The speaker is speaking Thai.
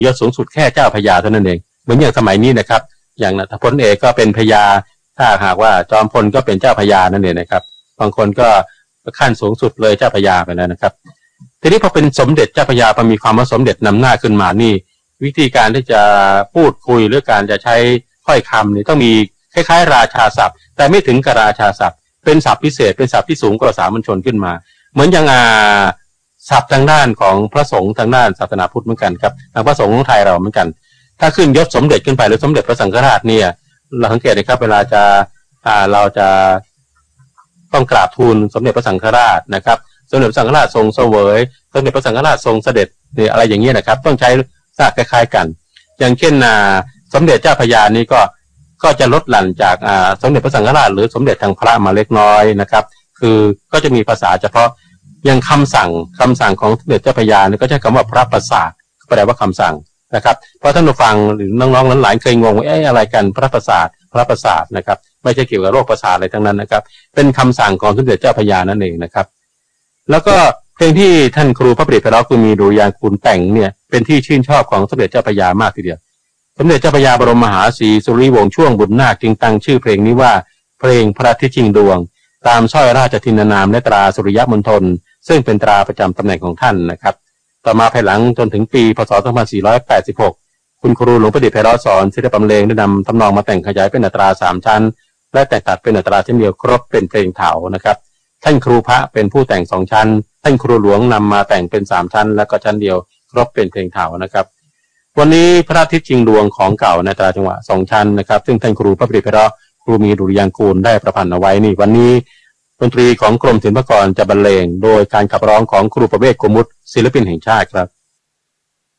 ยศสูงสุดแค่เจ้าพญาเท่านั้นเองเหมือนอย่างสมัยนี้นะครับอย่างนัทพลเอกก็เป็นพญาถ้าหากว่าจอมพลก็เป็นเจ้าพญานั่นเองนะครับบางคนก็ขั้นสูงสุดเลยเจ้าพญาไปแล้วนะครับทีนี้พอเป็นสมเด็จเจ้าพญาพอมีความว่าสมเด็จนำหน้าขึ้นมานี่วิธีการที่จะพูดคุยหรือการจะใช้ถ้อยคำนี่ต้องมีคล้ายๆราชาศัพท์แต่ไม่ถึงกับราชาศัพท์เป็นศัพท์พิเศษเป็นศัพท์ที่สูงกว่าสามัญชนขึ้นมาเหมือนอย่างศัพท์ทางด้านของพระสงฆ์ทางด้านศาสนาพุทธเหมือนกันครับทางพระสงฆ์ของไทยเราเหมือนกันถ้าขึ้นยศสมเด็จขึ้นไปหรือสมเด็จพระสังฆราชเนี่ยเราสังเกตนะครับเวลาจะเราจะต้องกราบทูลสมเด็จพระสังฆราชนะครับสมเด็จพระสังฆราชทรงเสวยสมเด็จพระสังฆราชทรงเสด็จเนี่ยอะไรอย่างเงี้ยนะครับต้องใช้ศัพท์คล้ายๆกันอย่างเช่นสมเด็จเจ้าพญานี้ก็จะลดหลั่นจากสมเด็จพระสังฆราชหรือสมเด็จทางพระมาเล็กน้อยนะครับคือก็จะมีภาษาเฉพาะอย่างคำสั่งของสมเด็จเจ้าพญานี่ก็ใช้คำว่าพระประสาทแปลว่าคำสั่งนะครับเพราะท่านผู้ฟังหรือน้องๆหลานๆเคยงงว่าอะไรกันพระประสาทนะครับไม่ใช่เกี่ยวกับโรคประสาทอะไรทั้งนั้นนะครับเป็นคำสั่งของสมเด็จเจ้าพญานั่นเองนะครับแล้วก็เพลงที่ท่านครูพระประดิษฐ์ไพเราะคุณมีดุริยางค์คุณแต่งเนี่ยเป็นที่ชื่นชอบของสมเด็จเจ้าพญามากทีเดียวสมเด็จเจ้าพญาบรมมหาศรีสุริวงศ์ช่วงบุญนาคจึงตั้งชื่อเพลงนี้ว่าเพลงพระอาทิตย์ชิงดวงตามสร้อยราชทินนามและตราสุริยมณฑลซึ่งเป็นตราประจำตำแหน่งของท่านนะครับต่อมาภายหลังจนถึงปีพศ 2486 คุณครูหลวงประดิษฐ์ไพเราะสอนศิลปบรรเลงได้นำทำนองมาแต่งขยายเป็นอัตรา3ชั้นและแต่งตัดเป็นอัตราเช่นเดียวครบเป็นเพลงเถานะครับท่านครูพระเป็นผู้แต่ง2ชั้นท่านครูหลวงนำมาแต่งเป็น3ชั้นและก็ชั้นเดียวครบเป็นเพลงเถานะครับวันนี้พระอาทิตย์ชิงดวงของเก่าในอัตราจังหวะ2ชั้นนะครับซึ่งท่านครูพระประดิษฐ์ไพเราะครูมีดุริยางค์กูลได้ประพันธ์เอาไว้นี่วันนี้ดนตรีของกรมศิลปากรจะบรรเลงโดยการขับร้องของครูประเวศ โกมุตศิลปินแห่งชาติครับ